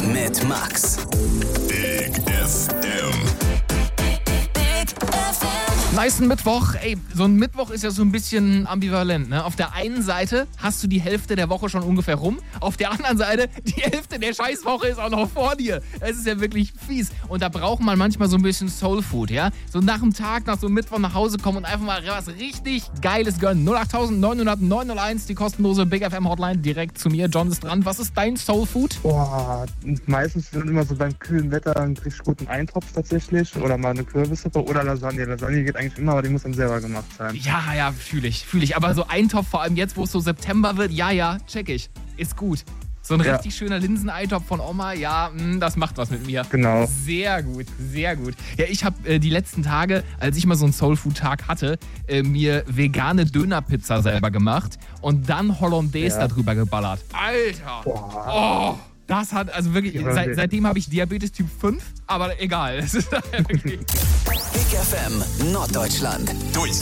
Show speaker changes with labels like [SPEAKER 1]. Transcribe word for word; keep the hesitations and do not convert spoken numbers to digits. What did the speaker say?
[SPEAKER 1] mit Max.
[SPEAKER 2] Big F M.
[SPEAKER 3] Nice Mittwoch. Ey, so ein Mittwoch ist ja so ein bisschen ambivalent, ne? Auf der einen Seite hast du die Hälfte der Woche schon ungefähr rum. Auf der anderen Seite, die Hälfte der Scheißwoche ist auch noch vor dir. Es ist ja wirklich fies. Und da braucht man manchmal so ein bisschen Soul Food, ja? So nach dem Tag, nach so einem Mittwoch nach Hause kommen und einfach mal was richtig Geiles gönnen. null acht neun null null neun null eins, die kostenlose Big F M Hotline, direkt zu mir. John ist dran. Was ist dein Soul Food?
[SPEAKER 4] Boah, meistens sind immer so beim kühlen Wetter einen richtig guten Eintopf tatsächlich. Oder mal eine Kürbissuppe oder Lasagne. Lasagne geht eigentlich immer, aber die muss dann selber gemacht sein.
[SPEAKER 3] Ja, ja, fühle ich, fühle ich. Aber so Eintopf, vor allem jetzt, wo es so September wird, ja, ja, check ich. Ist gut. So ein
[SPEAKER 4] Ja.
[SPEAKER 3] richtig schöner Linseneintopf von Oma, ja, mh, das macht was mit mir.
[SPEAKER 4] Genau.
[SPEAKER 3] Sehr gut, sehr gut. Ja, ich habe äh, die letzten Tage, als ich mal so einen Soulfood-Tag hatte, äh, mir vegane Dönerpizza selber gemacht und dann Hollandaise
[SPEAKER 4] Ja.
[SPEAKER 3] darüber geballert. Alter!
[SPEAKER 4] Boah.
[SPEAKER 3] Oh! Das hat, also wirklich,
[SPEAKER 4] Ja,
[SPEAKER 3] seit,
[SPEAKER 4] okay.
[SPEAKER 3] seitdem habe ich Diabetes Typ fünf, aber egal. Es ist wirklich
[SPEAKER 1] Big F M Norddeutschland.
[SPEAKER 2] Durch